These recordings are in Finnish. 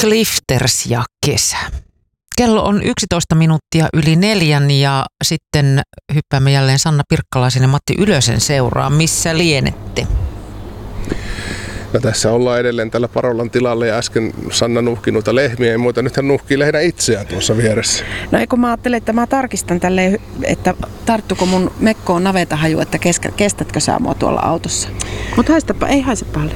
Clifters ja kesä. Kello on 11 minuuttia yli 4 ja sitten hyppäämme jälleen Sanna Pirkkalaisen ja Matti Ylösen seuraan. Missä lienette? No tässä ollaan edelleen tällä Parolan tilalla ja äsken Sanna nuhki noita lehmiä ja muuta. Nyt hän nuhkii lähinnä itseään tuossa vieressä. No eikö mä ajattelin, että mä tarkistan tälleen, että tarttuko mun mekkoon navetahaju, että kestätkö sä mua tuolla autossa. Mutta ei haise pahalle.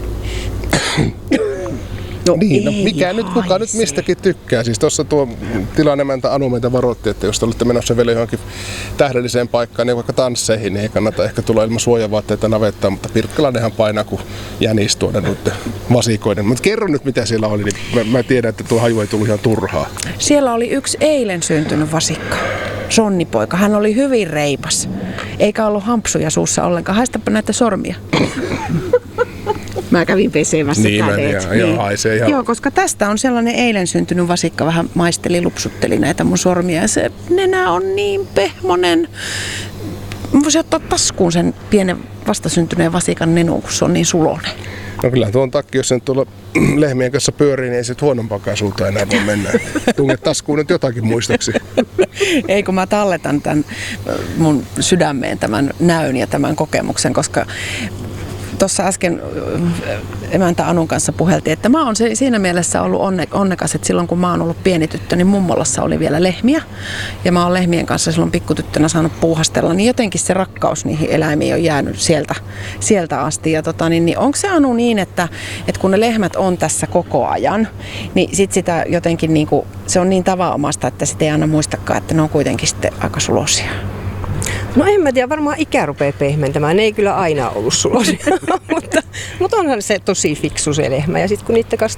No niin, no mikä nyt, kuka nyt mistäkin tykkää. Siis tuossa tuo tilanemäntä Anu meitä varoitti, että jos te olette menossa vielä johonkin tähdelliseen paikkaan, niin vaikka tansseihin, niin ei kannata ehkä tulla ilman suojavaatteita navettaan, mutta Pirkkalanenhan painaa kuin jänis tuonne noiden vasikoiden. Mutta kerro nyt, mitä siellä oli, niin mä tiedän, että tuo haju ei tullut ihan turhaa. Siellä oli yksi eilen syntynyt vasikka, sonnipoika. Hän oli hyvin reipas, eikä ollut hampsuja suussa ollenkaan. Haistapa näitä sormia. Mä kävin pesemässä kädet. Joo, koska tästä on sellainen eilen syntynyt vasikka, vähän maisteli, lupsutteli näitä mun sormia. Ja se nenä on niin pehmonen. Mä voisin ottaa taskuun sen pienen vastasyntyneen vasikan nenun, kun se on niin sulonen. No kyllä tuon takia, jos sen tuolla lehmien kanssa pyörii, niin ei se huonompaakaan suuntaan enää voi mennä. Tunge taskuun nyt jotakin muistoksi. Ei, kun mä talletan tämän mun sydämeen tämän näyn ja tämän kokemuksen, koska tuossa äsken emäntä Anun kanssa puheltiin, että mä oon siinä mielessä ollut onnekas, että silloin kun mä oon ollut pieni tyttö, niin mummolassa oli vielä lehmiä. Ja mä oon lehmien kanssa silloin pikkutyttönä saanut puuhastella, niin jotenkin se rakkaus niihin eläimiin on jäänyt sieltä asti. Ja niin onko se Anu niin, että kun ne lehmät on tässä koko ajan, niin sit sitä jotenkin niinku, se on niin tavanomaista, että sitä ei aina muistakaan, että ne on kuitenkin sitten aika sulosia. No en mä tiedä, varmaan ikä rupeaa pehmentämään. Ne ei kyllä aina ollut sulosia, mutta onhan se tosi fiksu se lehmä. Ja sitten kun niiden kanssa